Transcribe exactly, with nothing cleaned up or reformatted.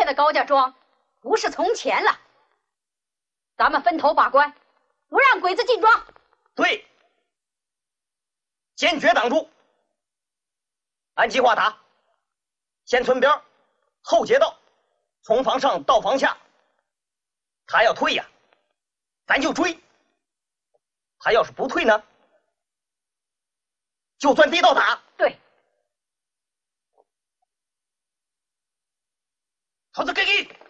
天的高家庄不是从前了，咱们分头把关，不让鬼子进庄。 对，坚决挡住。按计划打，先村边，后街道，从房上到房下。他要退呀，咱就追；他要是不退呢，就钻地道打。 对。 桃子给给。